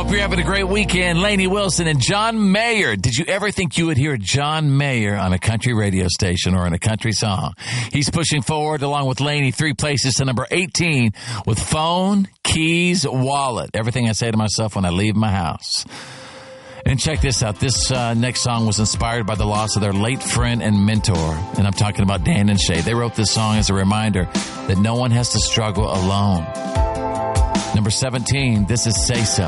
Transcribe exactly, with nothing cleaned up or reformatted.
Hope you're having a great weekend. Lainey Wilson and John Mayer. Did you ever think you would hear John Mayer on a country radio station or in a country song? He's pushing forward along with Lainey three places to number eighteen with Phone, Keys, Wallet. Everything I say to myself when I leave my house. And check this out. This uh, next song was inspired by the loss of their late friend and mentor. And I'm talking about Dan and Shay. They wrote this song as a reminder that no one has to struggle alone. Number seventeen, this is Say So.